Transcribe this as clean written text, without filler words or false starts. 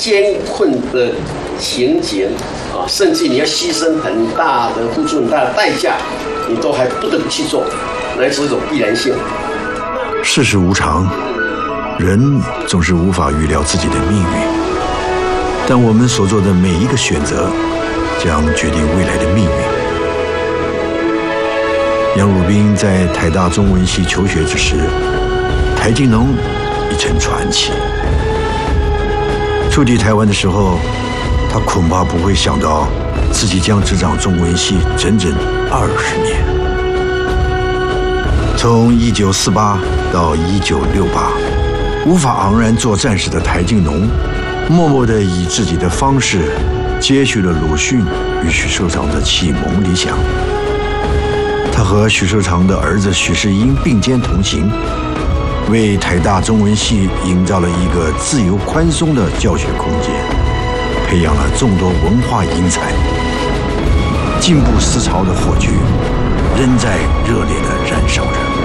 艰困的情节啊，甚至你要牺牲很大的、付出很大的代价，你都还不得不去做，那是一种必然性。 世事无常，人总是无法预料自己的命运，但我们所做的每一个选择，将决定未来的命运。杨汝斌在台大中文系求学之时，台静农已成传奇。触及台湾的时候，他恐怕不会想到自己将执掌中文系整整20年。从1948到1968，无法昂然做战士的台静农，默默地以自己的方式接续了鲁迅与许寿裳的启蒙理想。他和许寿裳的儿子许世英并肩同行，为台大中文系营造了一个自由宽松的教学空间，培养了众多文化英才。进步思潮的火炬仍在热烈地燃烧着。